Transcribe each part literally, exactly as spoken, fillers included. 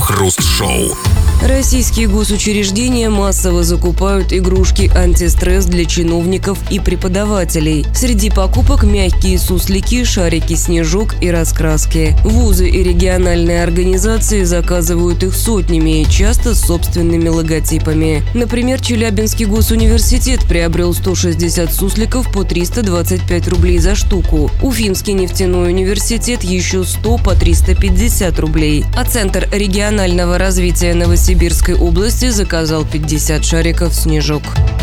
Крем-хруст-шоу. Российские госучреждения массово закупают игрушки антистресс для чиновников и преподавателей. Среди покупок мягкие суслики, шарики, снежок и раскраски. Вузы и региональные организации заказывают их сотнями, часто с собственными логотипами. Например, Челябинский госуниверситет приобрел сто шестьдесят сусликов по триста двадцать пять рублей за штуку. Уфимский нефтяной университет еще сто по триста пятьдесят рублей. А Центр регионального развития Новосибирска Сибирской области заказал пятьдесят шариков «Снежок».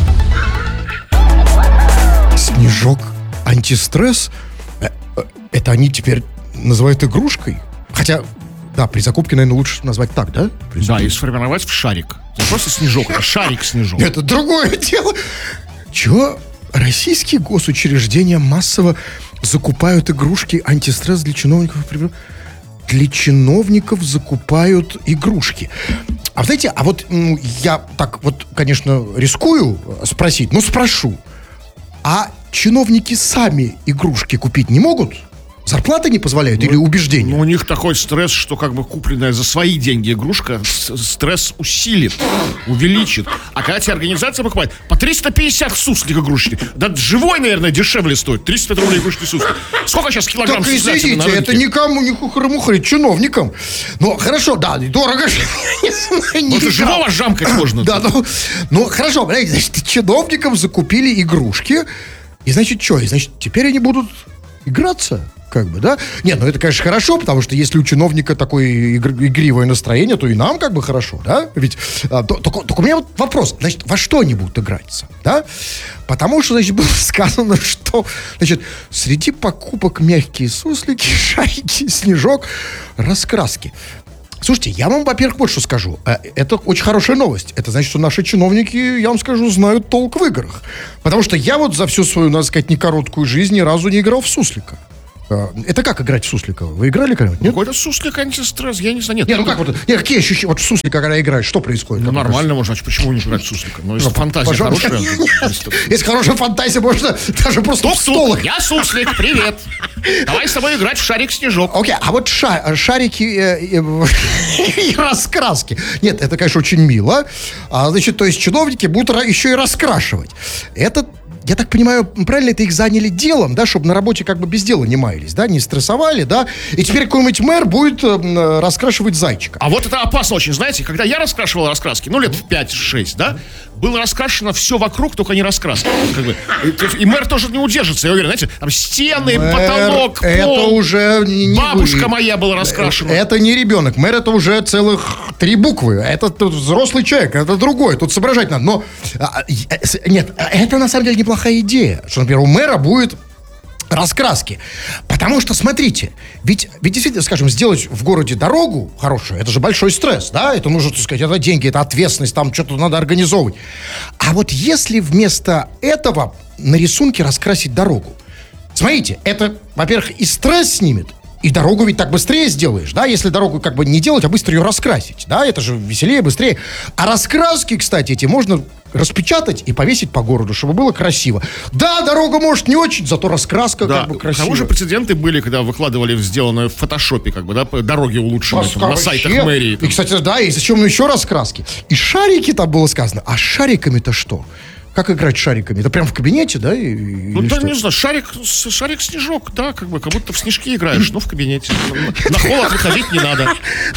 Снежок антистресс? Это они теперь называют игрушкой? Хотя, да, при закупке, наверное, лучше назвать так, да? Да, и сформировать в шарик. Не просто снежок, а шарик-снежок. Это другое дело. Чего? Российские госучреждения массово закупают игрушки антистресс для чиновников и преподавателей. Для чиновников закупают игрушки. А знаете, а вот ну, я так вот, конечно, рискую спросить, но спрошу. А чиновники сами игрушки купить не могут? Зарплаты не позволяют ну, или убеждения? Ну, у них такой стресс, что как бы купленная за свои деньги игрушка стресс усилит, увеличит. А когда тебе организация покупает по триста пятьдесят суслик игрушки, да живой, наверное, дешевле стоит. триста пятьдесят рублей игрушки суслик. Сколько сейчас килограмм так, сусля? извините, это никому, не хухры-мухры, чиновникам. Ну, хорошо, да, дорого же. Может, живого жамкать можно. Да, ну, ну, хорошо, блядь, значит, чиновникам закупили игрушки. И значит, что? И значит, теперь они будут играться? Как бы, да? Нет, ну это, конечно, хорошо, потому что если у чиновника такое игр- игривое настроение, то и нам как бы хорошо, да? Ведь, а, то, только, только у меня вот вопрос, значит, во что они будут играться, да? Потому что, значит, было сказано, что, значит, среди покупок мягкие суслики, шарики, снежок, раскраски. Слушайте, я вам, во-первых, вот что скажу. Это очень хорошая новость. Это значит, что наши чиновники, я вам скажу, знают толк в играх. Потому что я вот за всю свою, надо сказать, не короткую жизнь ни разу не играл в суслика. Это как играть в суслика? Вы играли когда-нибудь? Нет? Какой-то суслик антистресс, я не знаю. Нет, нет ну как вот, нет, какие ощущения? Вот в суслика, когда играешь, что происходит? Ну нормально можно, а почему не играть в суслика? Ну, если ну, фантазия пожалуйста. Хорошая. Если хорошая фантазия, можно даже просто в стол. Я суслик, привет. Давай с тобой играть в шарик-снежок. Окей, а вот ша- шарики и раскраски. Нет, это, конечно, очень мило. А, значит, то есть чиновники будут еще и раскрашивать. Это... Я так понимаю, правильно это их заняли делом, да, чтобы на работе как бы без дела не маялись, да, не стрессовали, да, и теперь какой-нибудь мэр будет э, раскрашивать зайчика. А вот это опасно очень, знаете, когда я раскрашивал раскраски, ну, лет в пять-шесть, да, было раскрашено все вокруг, только не раскраска. Как бы. и, и мэр тоже не удержится, я уверен, знаете, там стены, мэр, потолок, пол. Это уже не, не бабушка вы. моя была раскрашена. Это не ребенок, мэр это уже целых три буквы, это взрослый человек, это другой, тут соображать надо, но а, нет, это на самом деле неплохо. Плохая идея, что, например, у мэра будет раскраски. Потому что, смотрите, ведь, ведь действительно, скажем, сделать в городе дорогу хорошую, это же большой стресс, да? Это нужно, так сказать, это деньги, это ответственность, там что-то надо организовывать. А вот если вместо этого на рисунке раскрасить дорогу, смотрите, это, во-первых, и стресс снимет, и дорогу ведь так быстрее сделаешь, да, если дорогу как бы не делать, а быстро ее раскрасить, да, это же веселее, быстрее. А раскраски, кстати, эти можно распечатать и повесить по городу, чтобы было красиво. Да, дорога может не очень, зато раскраска да, как бы красивая. К тому же прецеденты были, когда выкладывали сделанное в фотошопе, как бы, да, дороги улучшенные там, на сайтах мэрии. Там. И, кстати, да, и зачем еще раскраски? И шарики там было сказано. А шариками-то что? Как играть шариками? Это прям в кабинете, да? И, ну, да, что? Не знаю, шарик, шарик-снежок, да, как бы, как будто в снежки играешь, но в кабинете. На холод выходить не надо.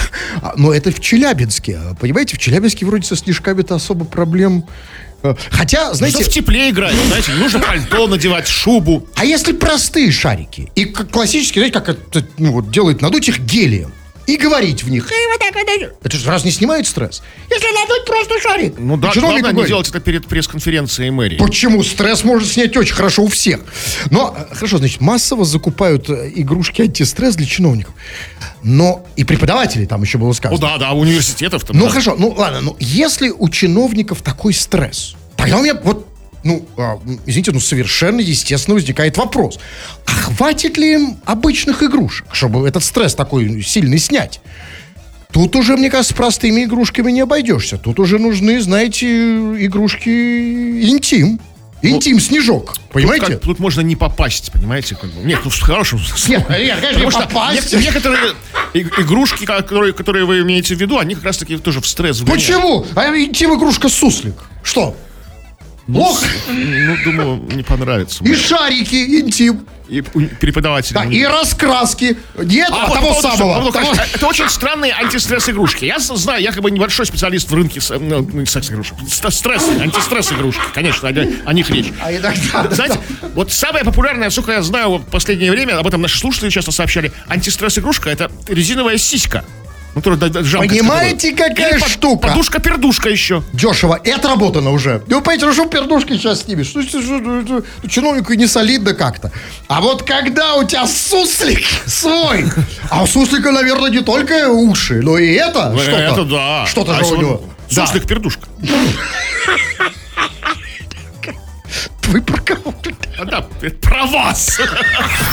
Но это в Челябинске. Понимаете, в Челябинске вроде со снежками-то особо проблем... Хотя, знаете... Что в тепле играть, знаете, не нужно пальто надевать, шубу. А если простые шарики? И классические, знаете, как это ну, вот, делают, надуть их гелием. И говорить в них. Это же раз не снимает стресс. Если надуть просто шарик. Ну да, главное не делать это перед пресс-конференцией мэрии. Почему? Стресс может снять очень хорошо у всех. Но, хорошо, значит, массово закупают игрушки антистресс для чиновников. Но и преподавателей там еще было сказано. Ну да, да, университетов там. Ну да. хорошо, ну ладно, ну если у чиновников такой стресс, тогда у меня вот Ну, извините, ну совершенно естественно возникает вопрос. А хватит ли им обычных игрушек, чтобы этот стресс такой сильный снять? Тут уже, мне кажется, простыми игрушками не обойдешься. Тут уже нужны, знаете, игрушки интим. Интим-снежок, понимаете? Тут, как, тут можно не попасть, понимаете? Как бы. Нет, ну в хорошем смысле. Нет, конечно, не попасть. Некоторые И- игрушки, которые, которые вы имеете в виду, они как раз-таки тоже в стресс вгоняют. Почему? А интим игрушка суслик. Что? Плохо? Ну, думаю, не понравится. И шарики, интим. И у- преподаватели. Да, и раскраски. Нет, а, вот того по поводу, самого. по поводу, Того- конечно, это очень странные антистресс-игрушки. Я с- знаю, я как бы небольшой специалист в рынке с- ну, не секс-игрушек. Ст- Стресс, антистресс-игрушки. Конечно, о, о них речь. А иногда, да, Знаете, вот самое популярное, сколько я знаю вот в последнее время, об этом наши слушатели часто сообщали, антистресс-игрушка — это резиновая сиська. Ну, которая д- д- жамкой Понимаете, такой. какая Или под- штука? Подушка-пердушка еще. Дешево. И отработано уже. Ну, понимаете, ну что пердушки сейчас снимешь? Ну, что- что- что- что- чиновнику не солидно как-то. А вот когда у тебя суслик свой, а у суслика, наверное, не только уши, но и это что-то. Это да. Что-то А же если у он- него. Да. Суслик-пердушка. Вы про кого? А, да, это про вас.